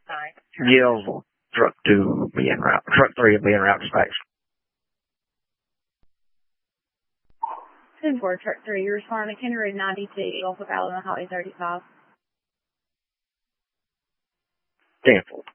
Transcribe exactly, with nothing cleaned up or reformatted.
Yeah, truck two will be en route. Truck three will be en route to space. ten four, truck three, you're responding to Kennery ninety-two, Gulf of Alabama, Highway thirty-five. ten four.